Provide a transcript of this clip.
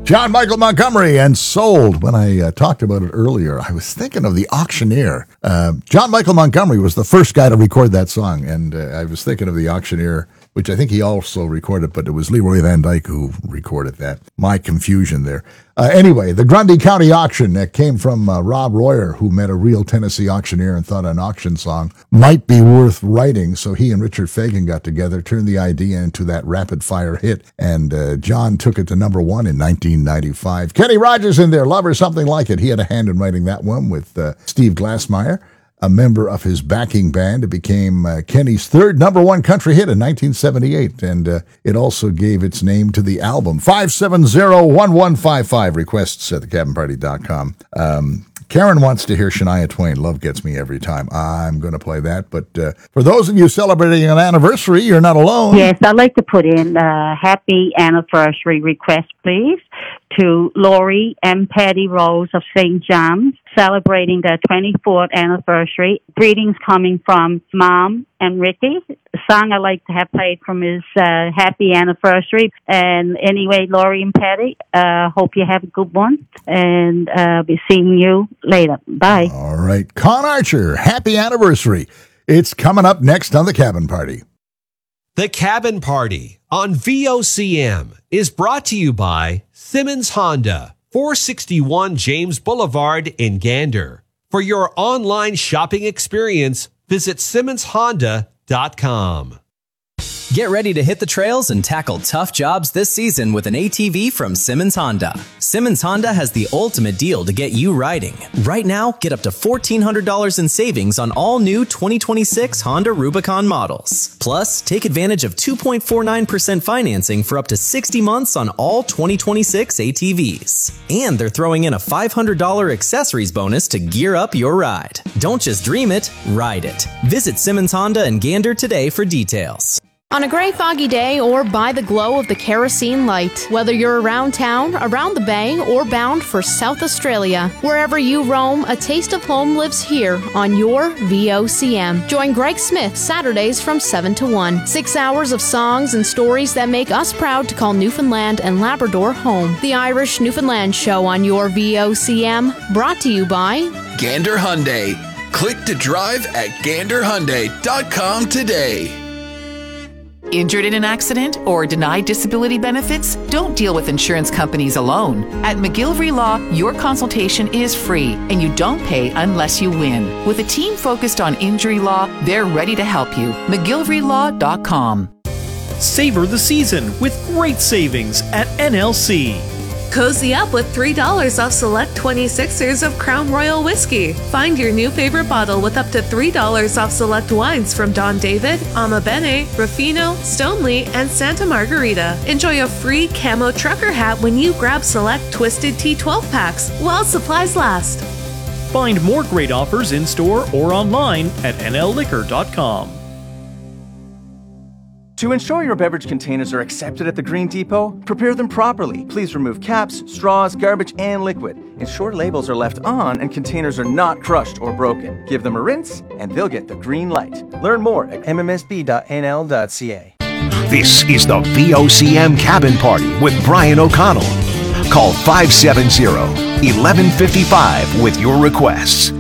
John Michael Montgomery and Sold. When I talked about it earlier, I was thinking of The Auctioneer. John Michael Montgomery was the first guy to record that song, and I was thinking of The Auctioneer, which I think he also recorded, but it was Leroy Van Dyke who recorded that. My confusion there. Anyway, the Grundy County auction that came from Rob Royer, who met a real Tennessee auctioneer and thought an auction song might be worth writing, so he and Richard Fagan got together, turned the idea into that rapid-fire hit, and John took it to number one in 1995. Kenny Rogers in there, Love or Something Like It. He had a hand in writing that one with Steve Glassmeyer, a member of his backing band. It became Kenny's third number one country hit in 1978, and it also gave its name to the album. 570-1155, requests at thecabinparty.com. Karen wants to hear Shania Twain, Love Gets Me Every Time. I'm going to play that, but for those of you celebrating an anniversary, you're not alone. Yes, I'd like to put in a happy anniversary request, please, to Lori and Patty Rose of St. John's, celebrating their 24th anniversary. Greetings coming from Mom and Ricky. The song I like to have played from is Happy Anniversary. And anyway, Lori and Patty, hope you have a good one, and be seeing you later. Bye. All right. Con Archer, happy anniversary. It's coming up next on The Cabin Party. The Cabin Party on VOCM is brought to you by Simmons Honda, 461 James Boulevard in Gander. For your online shopping experience, visit SimmonsHonda.com. Get ready to hit the trails and tackle tough jobs this season with an ATV from Simmons Honda. Simmons Honda has the ultimate deal to get you riding. Right now, get up to $1,400 in savings on all new 2026 Honda Rubicon models. Plus, take advantage of 2.49% financing for up to 60 months on all 2026 ATVs. And they're throwing in a $500 accessories bonus to gear up your ride. Don't just dream it, ride it. Visit Simmons Honda in Gander today for details. On a gray, foggy day or by the glow of the kerosene light, whether you're around town, around the bay, or bound for South Australia, wherever you roam, a taste of home lives here on your VOCM. Join Greg Smith Saturdays from 7 to 1. 6 hours of songs and stories that make us proud to call Newfoundland and Labrador home. The Irish Newfoundland Show on your VOCM, brought to you by Gander Hyundai. Click to drive at ganderhyundai.com today. Injured in an accident or denied disability benefits? Don't deal with insurance companies alone. At McGillivray Law, your consultation is free and you don't pay unless you win. With a team focused on injury law, they're ready to help you. McGillivray.com. Savor the season with great savings at NLC. Cozy up with $3 off select 26ers of Crown Royal Whiskey. Find your new favorite bottle with up to $3 off select wines from Don David, Ama Bene, Ruffino, Stoneleigh, and Santa Margarita. Enjoy a free camo trucker hat when you grab select Twisted Tea 12 packs while supplies last. Find more great offers in store or online at nlliquor.com. To ensure your beverage containers are accepted at the Green Depot, prepare them properly. Please remove caps, straws, garbage, and liquid. Ensure labels are left on and containers are not crushed or broken. Give them a rinse and they'll get the green light. Learn more at mmsb.nl.ca. This is the VOCM Cabin Party with Brian O'Connell. Call 570-1155 with your requests.